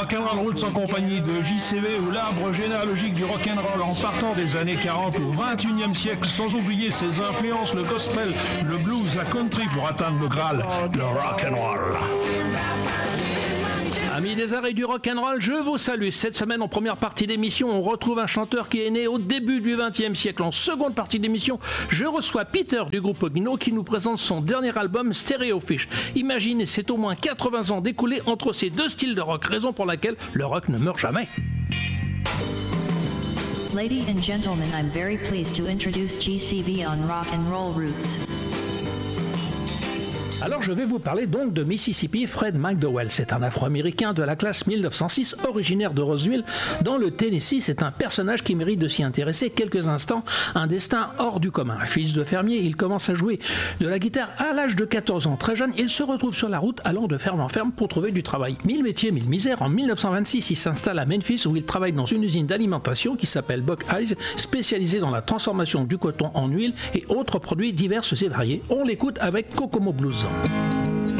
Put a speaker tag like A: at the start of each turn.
A: Rock'n'Roll Roots en compagnie de JCV ou l'arbre généalogique du rock'n'roll en partant des années 40 au 21e siècle, sans oublier ses influences, le gospel, le blues, la country pour atteindre le Graal, le rock'n'roll.
B: Amis des arts et du rock'n'roll, je vous salue. Cette semaine, en première partie d'émission, on retrouve un chanteur qui est né au début du XXe siècle. En seconde partie d'émission, je reçois Peter du groupe Ogno qui nous présente son dernier album Stereofish. Imaginez, c'est au moins 80 ans d'écoulés entre ces deux styles de rock, raison pour laquelle le rock ne meurt jamais.
C: Ladies and gentlemen, I'm very pleased to introduce GCV on Rock and Roll Roots.
B: Alors je vais vous parler donc de Mississippi Fred McDowell. C'est un Afro-Américain de la classe 1906, originaire de Roseville, dans le Tennessee. C'est un personnage qui mérite de s'y intéresser quelques instants. Un destin hors du commun. Fils de fermier, il commence à jouer de la guitare à l'âge de 14 ans. Très jeune, il se retrouve sur la route allant de ferme en ferme pour trouver du travail. Mille métiers, mille misères. En 1926, il s'installe à Memphis où il travaille dans une usine d'alimentation qui s'appelle Buck Eyes, spécialisée dans la transformation du coton en huile et autres produits divers et variés. On l'écoute avec Kokomo Blues.